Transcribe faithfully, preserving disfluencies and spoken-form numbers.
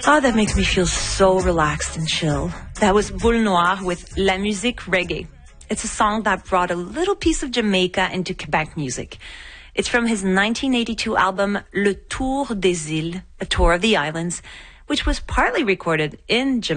Oh, that makes me feel so relaxed and chill. That was Boule Noire with La Musique Reggae. It's a song that brought a little piece of Jamaica into Quebec music. It's from his nineteen eighty-two album Le Tour des Îles, a tour of the islands, which was partly recorded in Jamaica.